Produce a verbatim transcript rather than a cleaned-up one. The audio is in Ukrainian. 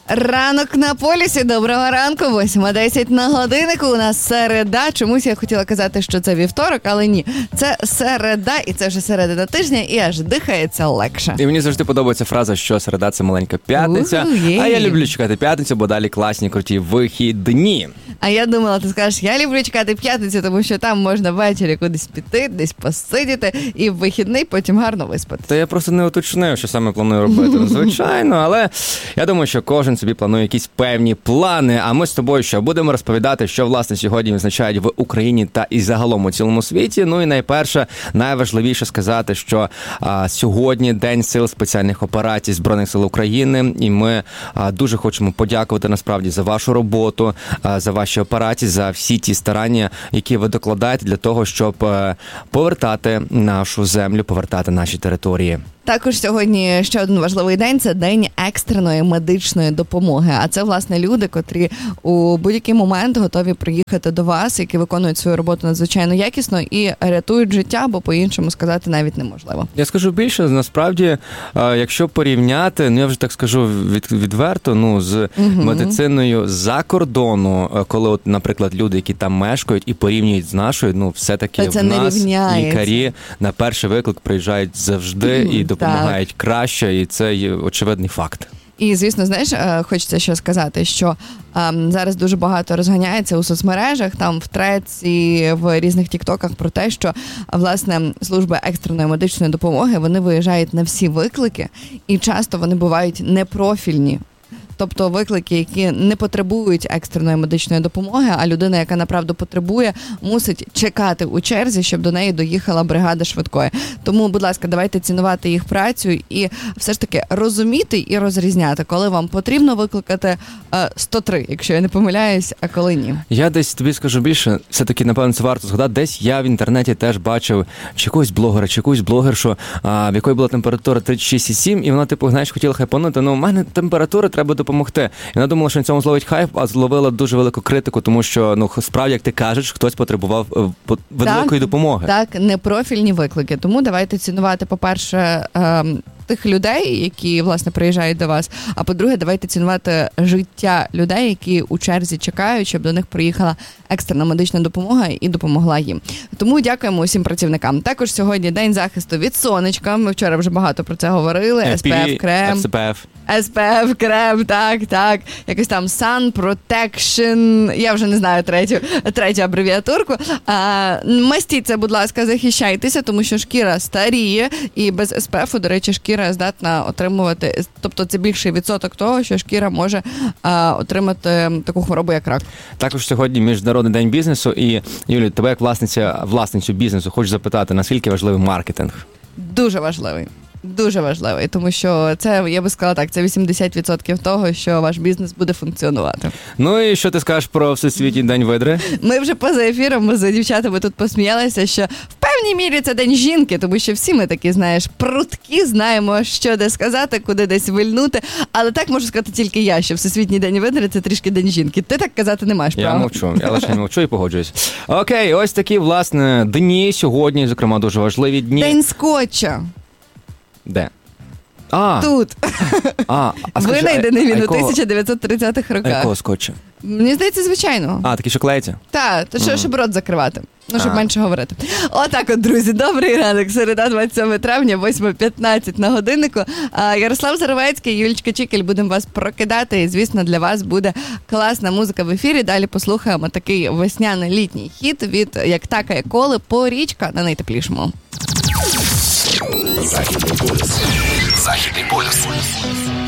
Ранок на полюсі. Доброго ранку. восьма десять на годиннику. У нас середа. Чомусь я хотіла казати, що це вівторок, але ні. Це середа, і це вже середина тижня, і аж дихається легше. І мені завжди подобається фраза, що середа – це маленька п'ятниця. У-у-у, а я люблю чекати п'ятницю, бо далі класні, круті вихідні. А я думала, ти скажеш, я люблю чекати п'ятницю, тому що там можна ввечері кудись піти, десь посидіти, і в вихідний потім гарно виспатися. Та я просто не уточнив, що саме планую робити. Ну, звичайно, але я думаю, що кожен собі планує якісь певні плани. А ми з тобою що будемо розповідати, що, власне, сьогодні відзначають в Україні та і загалом у цілому світі. Ну і найперше, найважливіше сказати, що а, сьогодні День сил спеціальних операцій Збройних сил України. І ми а, дуже хочемо подякувати, насправді, за вашу роботу, а, за ваші операції, за всі ті старання, які ви докладаєте для того, щоб а, повертати нашу землю, повертати наші території. Також сьогодні ще один важливий день – це День екстреної медичної допомоги. А це, власне, люди, котрі у будь-який момент готові приїхати до вас, які виконують свою роботу надзвичайно якісно і рятують життя, бо по-іншому сказати навіть неможливо. Я скажу більше, насправді, якщо порівняти, ну я вже так скажу від, відверто, ну з угу. медициною за кордону, коли, от, наприклад, люди, які там мешкають і порівнюють з нашою, ну все-таки в нас лікарі на перший виклик приїжджають завжди угу. і допомагають так. краще, і це є очевидний факт. І, звісно, знаєш, хочеться ще сказати, що ем, зараз дуже багато розганяється у соцмережах, там в треці, в різних тіктоках про те, що, власне, служби екстреної медичної допомоги, вони виїжджають на всі виклики, і часто вони бувають непрофільні. Тобто виклики, які не потребують екстреної медичної допомоги, а людина, яка направду потребує, мусить чекати у черзі, щоб до неї доїхала бригада швидкої. Тому, будь ласка, давайте цінувати їх працю і все ж таки розуміти і розрізняти, коли вам потрібно викликати сто три, якщо я не помиляюсь, а коли ні. Я десь тобі скажу більше, все-таки, напевно, це варто згадати. Десь я в інтернеті теж бачив чи якогось блогера, чи якусь блогершу, а, в якої була температура тридцять шість цілих сім, і вона, типу, знаєш, хотіла хайпанути, ну, у мене температура, треба допомогти. І вона думала, що на цьому зловить хайп, а зловила дуже велику критику, тому що, ну, справді, як ти кажеш, хтось потребував великої так, допомоги. Так, непрофільні виклики. Тому давайте цінувати, по-перше, ем, тих людей, які, власне, приїжджають до вас, а по-друге, давайте цінувати життя людей, які у черзі чекають, щоб до них приїхала екстрена медична допомога і допомогла їм. Тому дякуємо усім працівникам. Також сьогодні День захисту від сонечка. Ми вчора вже багато про це говорили. ес пі еф-крем. ес пі еф. ес пі еф-крем, так, так. Якось там Sun Protection. Я вже не знаю третю, третю абревіатурку. А, мастіться, будь ласка, захищайтеся, тому що шкіра старіє, і без ес пі ефу, до речі, шкіра здатна отримувати, тобто це більший відсоток того, що шкіра може а, отримати таку хворобу, як рак. Також сьогодні Міжнародний день бізнесу, і, Юлі, тебе як власниця, власницю бізнесу хочу запитати, наскільки важливий маркетинг? Дуже важливий. Дуже важливий, тому що це, я би сказала так, це вісімдесят відсотків того, що ваш бізнес буде функціонувати. Ну і що ти скажеш про Всесвітній день видри? Ми вже поза ефіром, ми з дівчатами тут посміялися, що в певній мірі це день жінки, тому що всі ми такі, знаєш, прутки, знаємо, що де сказати, куди десь вильнути, але так можу сказати тільки я, що Всесвітній день видри – це трішки день жінки. Ти так казати не маєш права. Я мовчу, я лише мовчу і погоджуюсь. Окей, ось такі, власне, дні сьогодні, зокрема, дуже важливі дні. День скотча. Де? А, тут. А, а скажи, винайдений він а, у тисяча дев'ятсот тридцятих роках. А якого скотча? Мені здається, звичайно. А, такі, що клеїться? Так, то що, mm. щоб рот закривати. Ну, щоб а. менше говорити. Отак от, друзі, добрий ранок. Середа, двадцять сьоме травня, восьма п'ятнадцять на годиннику. Ярослав Заровецький, Юлічка Чікель, будемо вас прокидати. І, звісно, для вас буде класна музика в ефірі. Далі послухаємо такий весняний літній хіт від «Як такає коле» по річка на найтеплішому. Західний полюс. Західний полюс.